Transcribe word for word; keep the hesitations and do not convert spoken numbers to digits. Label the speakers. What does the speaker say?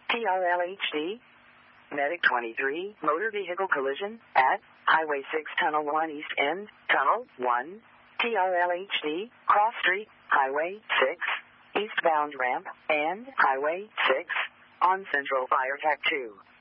Speaker 1: T R L H D. Medic twenty-three, motor vehicle collision at Highway six, Tunnel one East End, Tunnel one. T R L H D, Cross Street, Highway six, eastbound ramp, and Highway six, on Central Fire Tac two.